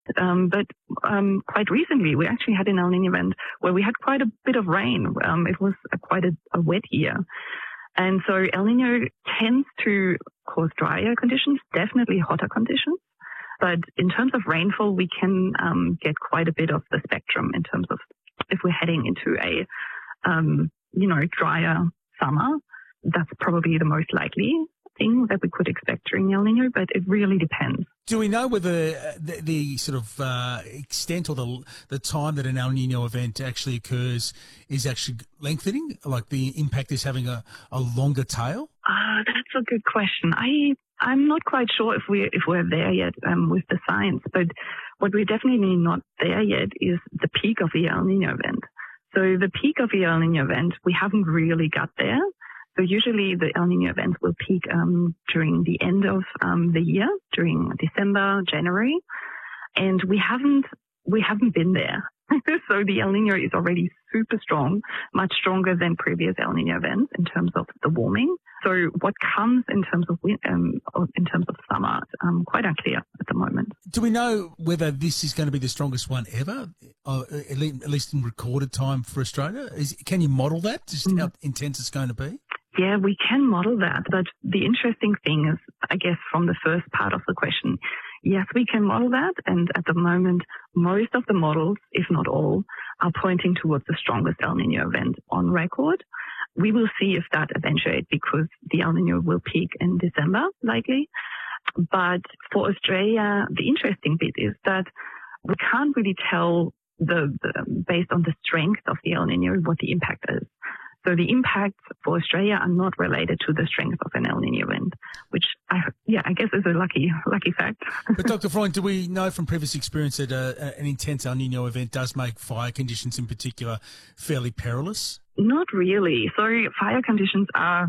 But quite recently, we actually had an El Niño event where we had quite a bit of rain. It was quite a wet year. And so El Niño tends to cause drier conditions, definitely hotter conditions. But in terms of rainfall, we can get quite a bit of the spectrum in terms of if we're heading into a, drier summer. That's probably the most likely thing that we could expect during El Niño, but it really depends. Do we know whether the sort of extent or the time that an El Niño event actually occurs is actually lengthening, like the impact is having a longer tail? That's a good question. I'm not quite sure if we're there yet with the science, but what we're definitely not there yet is the peak of the El Niño event. So the peak of the El Niño event, we haven't really got there. So usually the El Niño events will peak during the end of the year, during December, January, and we haven't been there. So the El Niño is already super strong, much stronger than previous El Niño events in terms of the warming. So what comes in terms of summer, quite unclear at the moment. Do we know whether this is going to be the strongest one ever, at least in recorded time for Australia? Can you model that, just how intense it's going to be? Yeah, we can model that. But the interesting thing is, I guess, from the first part of the question, yes, we can model that. And at the moment, most of the models, if not all, are pointing towards the strongest El Niño event on record. We will see if that eventuates because the El Niño will peak in December, likely. But for Australia, the interesting bit is that we can't really tell based on the strength of the El Niño what the impact is. So the impacts for Australia are not related to the strength of an El Niño event, which I guess is a lucky fact. But Dr. Freund, do we know from previous experience that an intense El Niño event does make fire conditions in particular fairly perilous? Not really. So fire conditions are,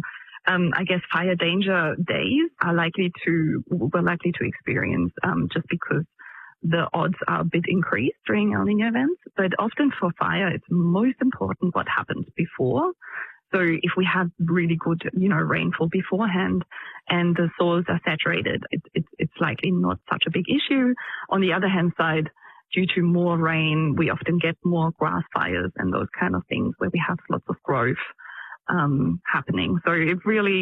fire danger days we're likely to experience just because the odds are a bit increased during El Niño events, but often for fire, it's most important what happens before. So if we have really good, rainfall beforehand and the soils are saturated, it's likely not such a big issue. On the other hand side, due to more rain, we often get more grass fires and those kind of things where we have lots of growth happening. So it's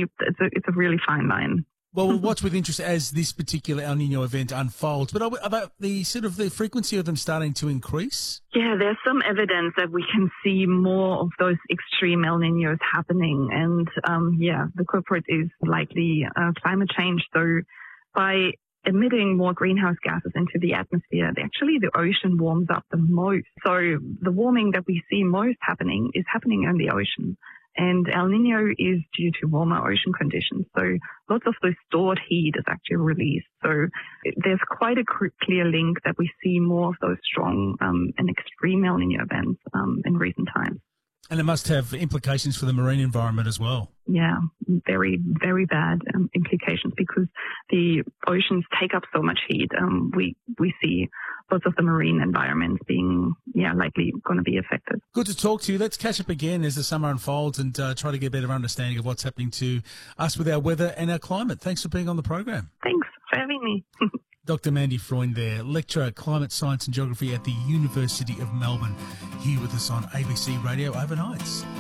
a really fine line. Well, we'll watch with interest as this particular El Niño event unfolds. But are the frequency of them starting to increase? Yeah, there's some evidence that we can see more of those extreme El Niños happening. And, the culprit is likely climate change. So by emitting more greenhouse gases into the atmosphere, the ocean warms up the most. So the warming that we see most happening is happening in the ocean. And El Niño is due to warmer ocean conditions. So lots of the stored heat is actually released. So there's quite a clear link that we see more of those strong and extreme El Niño events in recent times. And it must have implications for the marine environment as well. Yeah, very, very bad implications because the oceans take up so much heat. We see lots of the marine environments being, likely going to be affected. Good to talk to you. Let's catch up again as the summer unfolds and try to get a better understanding of what's happening to us with our weather and our climate. Thanks for being on the program. Thanks for having me. Dr. Mandy Freund there, lecturer, climate science and geography at the University of Melbourne, here with us on ABC Radio Overnights.